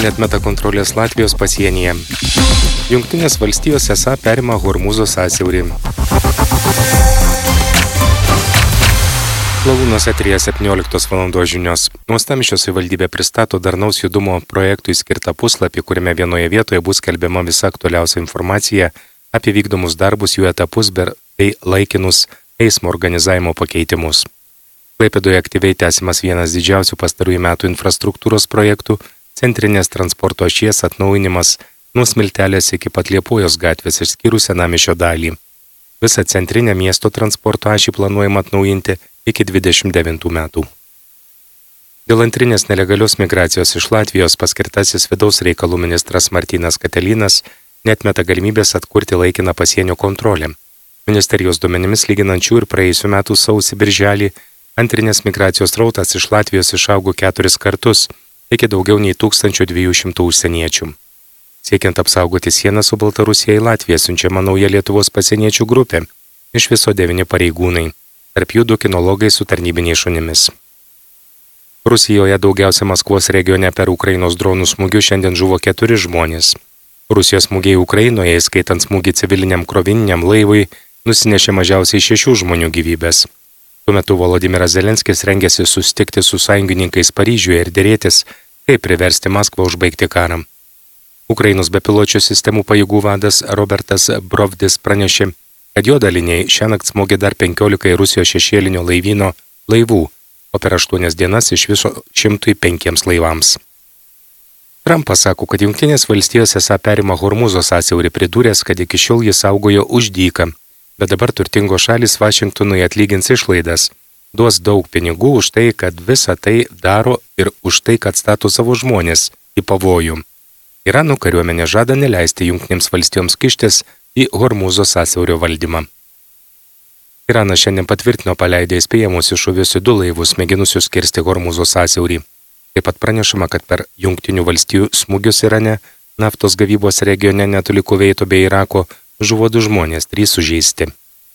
neatmeta kontrolės Latvijos pasienyje. Jungtinės valstijos esą perima Hormūzo sąsiaurį. Lavūnos eteryje 17 val. Žinios. Uostamiesčio savivaldybė pristato darnaus judumo projektui skirtą puslapį, kuriame vienoje vietoje bus skelbiama visa aktualiausia informacija apie vykdomus darbus, jų etapus bei laikinus eismo organizavimo pakeitimus. Klaipėdoje aktyviai tęsiamas vienas didžiausių pastarųjų metų infrastruktūros projektų – centrinės transporto ašies atnaujinimas nuo Smiltelės iki pat Liepojos gatvės išskyrus senamiesčio dalį. Visą centrinę miesto transporto ašį planuojama atnaujinti iki 29 metų. Dėl antrinės nelegalios migracijos iš Latvijos paskirtasis vidaus reikalų ministras Martynas Katelinas neatmeta galimybės atkurti laikiną pasienio kontrolę. Ministerijos duomenimis lyginančių ir praėjusių metų sausį-birželį antrinės migracijos srautas iš Latvijos išaugo 4 kartus iki daugiau nei 1200 užsieniečių. Siekiant apsaugoti sieną su Baltarusija į Latviją siunčiama nauja Lietuvos pasieniečių grupė, iš viso 9 pareigūnai, tarp jų 2 kinologai su tarnybiniais šunimis. Rusijoje daugiausia Maskvos regione per Ukrainos dronų smūgius šiandien žuvo 4 žmonės. Rusijos smūgiai Ukrainoje, įskaitant smūgį civiliniam krovininiam laivui, nusinešė mažiausiai 6 žmonių gyvybės. Tuo metu Volodymyras Zelenskis rengėsi susitikti su sąjungininkais Paryžiuje ir dėrėtis, kaip priversti Maskvą užbaigti karą. Ukrainos bepiločių sistemų pajėgų vadas Robertas Brovdis pranešė, kad jo daliniai šiąnakt smogė dar 15 Rusijos šešėlinio laivyno laivų, o per 8 dienas iš viso 105 laivams. Trumpas sako, kad Jungtinės valstijos esą perima Hormūzo sąsiaurį, pridūręs, kad iki šiol jis saugojo už dyką, bet dabar turtingos šalys Vašingtonui atlygins išlaidas, duos daug pinigų už tai, kad visą tai daro ir už tai, kad stato savo žmonės į pavojų. Irano kariuomenė žada neleisti Jungtinėms valstijoms kištis į Hormūzo sąsiaurio valdymą. Iranas šiandien patvirtino paleidę įspėjamuosius šūvius į 2 laivus, mėginusius kirsti Hormūzo sąsiaurį. Taip pat pranešama, kad per Jungtinių valstijų smūgius Irane, naftos gavybos regione netoli Kuveito bei Irako, žuvo 2 žmonės, 3 sužeisti.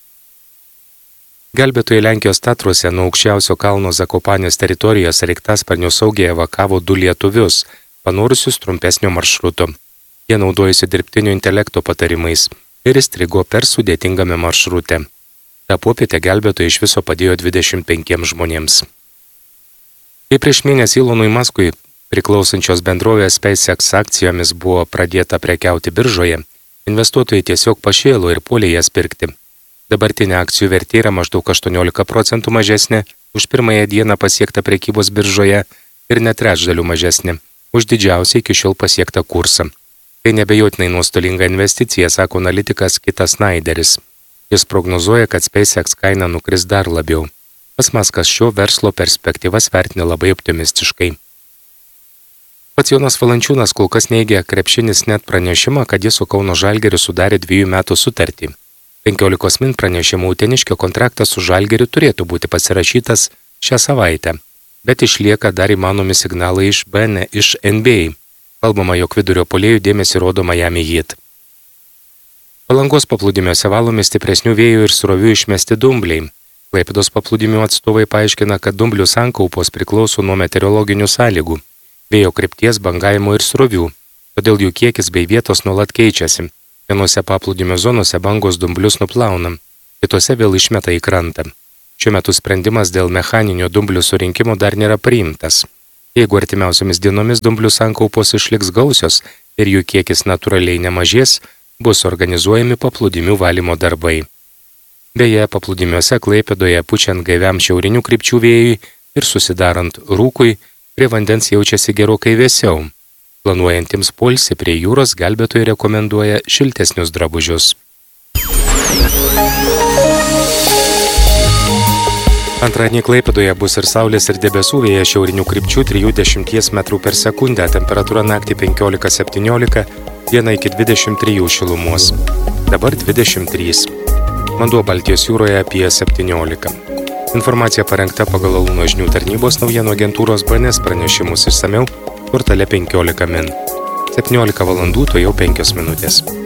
Gelbėtojai Lenkijos Tatruose nuo aukščiausio kalno Zakopanės teritorijos sraigtasparniu saugiai evakavo 2 lietuvius, panorusius trumpesnio maršruto. Jie naudojasi dirbtinio intelekto patarimais ir įstrigo per sudėtingame maršrute. Ta popietę gelbėtojai iš viso padėjo 25 žmonėms. Kai prieš mėnesį Elonui Muskui priklausančios bendrovės SpaceX akcijomis buvo pradėta prekiauti biržoje, investuotojai tiesiog pašėlo ir puolė jas pirkti. Dabartinė akcijų vertė yra maždaug 18% mažesnė už pirmąją dieną pasiektą prekybos biržoje ir net trečdaliu mažesnė už didžiausią iki šiol pasiektą kursą. Tai nebejotinai nuostolinga investicija, sako analitikas Kitas Snyderis. Jis prognozuoja, kad SpaceX kaina nukris dar labiau. Pats Muskas šio verslo perspektyvas vertina labai optimistiškai. Pats Jonas Valančiūnas kol kas neigia krepšinis net pranešimą, kad jis su Kauno Žalgiriu sudarė 2 metų sutartį. 15 min pranešimų Uteniškio kontraktas su Žalgiriu turėtų būti pasirašytas šią savaitę, bet išlieka dar įmanomi signalai iš NBA. Kalbama, jog vidurio puolėjų dėmesį rodo Miami Heat. Palangos paplūdimiuose valomi stipresnių vėjų ir srovių išmesti dumbliai. Klaipėdos paplūdimių atstovai paaiškina, kad dumblių sankaupos priklauso nuo meteorologinių sąlygų, vėjo krypties, bangavimo ir srovių, todėl jų kiekis bei vietos nuolat keičiasi. Vienose paplūdimio zonose bangos dumblius nuplauna, kitose vėl išmeta į krantą. Šiuo metu sprendimas dėl mechaninio dumblių surinkimo dar nėra priimtas. Jeigu artimiausiomis dienomis dumblių sankaupos išliks gausios ir jų kiekis natūraliai nemažės, bus organizuojami paplūdimių valymo darbai. Beje, paplūdimiuose Klaipėdoje pučiant gaiviam šiaurinių krypčių vėjui ir susidarant rūkui, prie vandens jaučiasi gerokai vėsiau. Planuojantiems poilsį prie jūros gelbėtojai rekomenduoja šiltesnius drabužius. Antradienį Klaipėdoje bus ir saulės ir debesų, vėjas šiaurinių krypčių 3–10 metrų per sekundę, temperatūra naktį 15–17, dieną iki 23 šilumos. Dabar 23. Vanduo Baltijos jūroje apie 17. Informacija parengta pagal Alūno žinių tarnybos naujienų agentūros BNS pranešimus išsamiau portale 15 min. 17 valandų, to jau 5 minutės.